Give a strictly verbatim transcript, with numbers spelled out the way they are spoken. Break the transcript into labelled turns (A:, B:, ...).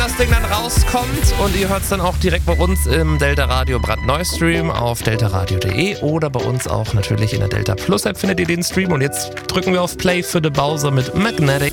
A: das Ding dann rauskommt. Und ihr hört es dann auch direkt bei uns im Delta Radio Brandneustream auf deltaradio punkt de oder bei uns auch natürlich in der Delta Plus App findet ihr den Stream. Und jetzt drücken wir auf Play für The Bowser mit Magnetic.